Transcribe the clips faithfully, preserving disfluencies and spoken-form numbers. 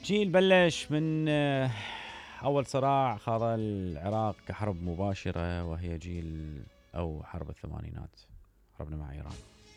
جيل بلش من آه، أول صراع خاض العراق كحرب مباشرة، وهي جيل أو حرب الثمانينات، حربنا مع إيران.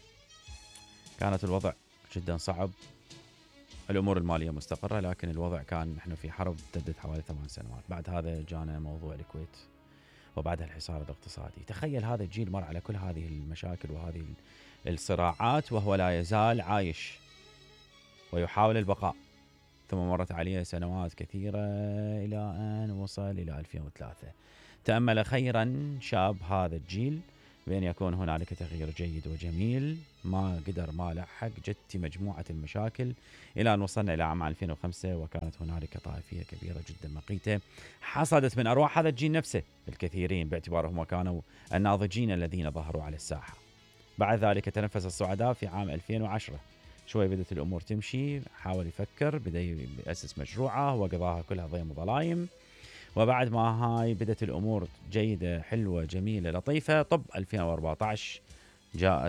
كانت الوضع جدا صعب، الأمور المالية مستقرة، لكن الوضع كان نحن في حرب امتدت حوالي ثمان سنوات. بعد هذا جانا موضوع الكويت، وبعدها الحصار الاقتصادي. تخيل هذا الجيل مر على كل هذه المشاكل وهذه الصراعات وهو لا يزال عايش ويحاول البقاء. ثم مرت عليه سنوات كثيرة إلى أن وصل إلى ألفين وثلاثة. تأمل خيرا شاب هذا الجيل بأن يكون هنالك تغيير جيد وجميل، ما قدر ما لحق جت مجموعة المشاكل إلى أن وصلنا إلى عام ألفين وخمسة، وكانت هنالك طائفية كبيرة جدا مقيتة حصدت من أرواح هذا الجيل نفسه الكثيرين، باعتبارهم كانوا الناضجين الذين ظهروا على الساحة. بعد ذلك تنفس الصعداء في عام ألفين وعشرة، شوي بدت الأمور تمشي، حاول يفكر، بدأ يأسس مشروعه وقضاها كلها ضيم وظلايم. وبعد ما هاي بدت الأمور جيدة حلوة جميلة لطيفة، طب ألفين وأربعة عشر جاءت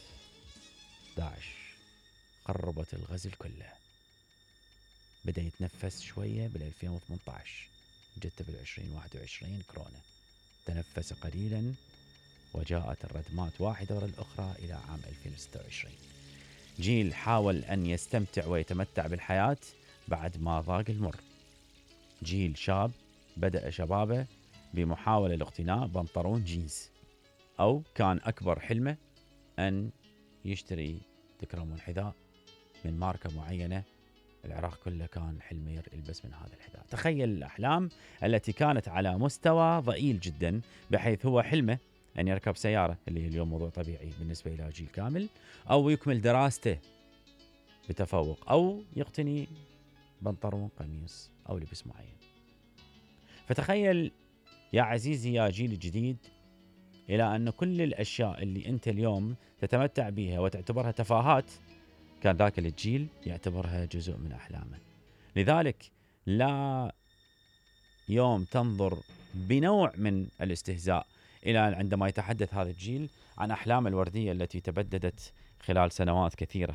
داعش، قربت الغزل كله. بدأ يتنفس شوية بال ألفين وثمانية عشر، جت بال ألفين وواحد وعشرين كورونا، تنفس قليلا وجاءت الردمات واحدة ورا الأخرى إلى عام ألفين وستة وعشرين. جيل حاول أن يستمتع ويتمتع بالحياة بعد ما ضاق المر. جيل شاب بدأ شبابه بمحاولة لاقتناء بنطلون جينز، أو كان أكبر حلمه أن يشتري تكرمون حذاء من ماركة معينة. العراق كله كان حلمه يلبس من هذا الحذاء. تخيل الأحلام التي كانت على مستوى ضئيل جدا، بحيث هو حلمه أن يركب سيارة، اللي اليوم موضوع طبيعي بالنسبة إلى جيل كامل، أو يكمل دراسته بتفوق، أو يقتني بنطلون قميص أو لبس معين. فتخيل يا عزيزي يا جيل الجديد إلى أن كل الأشياء اللي أنت اليوم تتمتع بها وتعتبرها تفاهات، كان ذاك الجيل يعتبرها جزء من أحلامه. لذلك لا يوم تنظر بنوع من الاستهزاء إلى عندما يتحدث هذا الجيل عن أحلام الوردية التي تبددت خلال سنوات كثيرة.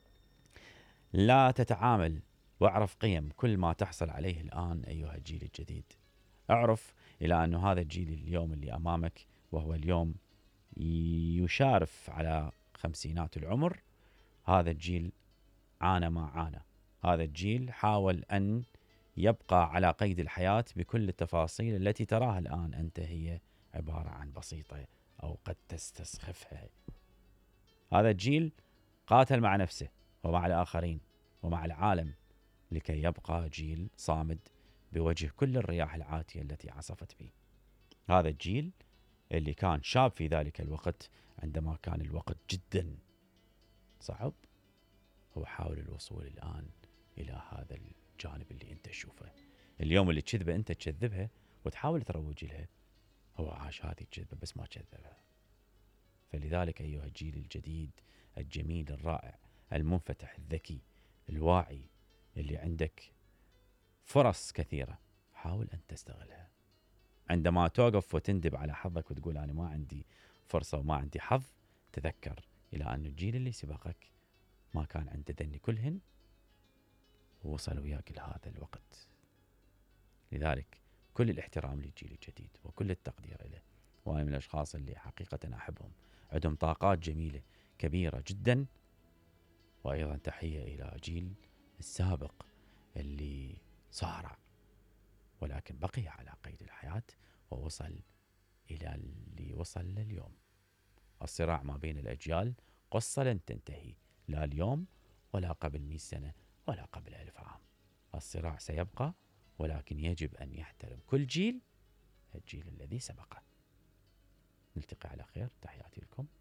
لا تتعامل واعرف قيم كل ما تحصل عليه الآن أيها الجيل الجديد. اعرف إلى أن هذا الجيل اليوم اللي أمامك، وهو اليوم يشارف على خمسينات العمر، هذا الجيل عانى ما عانى. هذا الجيل حاول أن يبقى على قيد الحياة بكل التفاصيل التي تراها الآن أنت هي عبارة عن بسيطة أو قد تستسخفها. هذا الجيل قاتل مع نفسه ومع الآخرين ومع العالم لكي يبقى جيل صامد بوجه كل الرياح العاتية التي عصفت به. هذا الجيل اللي كان شاب في ذلك الوقت، عندما كان الوقت جدا صعب، هو حاول الوصول الآن إلى هذا الجانب اللي أنت تشوفه. اليوم اللي تكذبه أنت تكذبها وتحاول تروج لها، هو عاش هذه الكذبة بس ما كذبها. فلذلك أيها الجيل الجديد الجميل الرائع المنفتح الذكي الواعي، اللي عندك فرص كثيرة، حاول أن تستغلها. عندما توقف وتندب على حظك وتقول أنا ما عندي فرصة وما عندي حظ، تذكر إلى أن الجيل اللي سبقك ما كان عنده ذني كلهن ووصل وياك لهذا الوقت. لذلك كل الاحترام للجيل الجديد وكل التقدير له، وأنا من الأشخاص اللي حقيقة أحبهم، عندهم طاقات جميلة كبيرة جدا. وأيضا تحية إلى جيل السابق اللي صارع ولكن بقي على قيد الحياة ووصل إلى اللي وصل لليوم. الصراع ما بين الأجيال قصة لن تنتهي، لا اليوم ولا قبل مئة سنة ولا قبل ألف عام. الصراع سيبقى، ولكن يجب أن يحترم كل جيل الجيل الذي سبقه. نلتقي على خير، تحياتي لكم.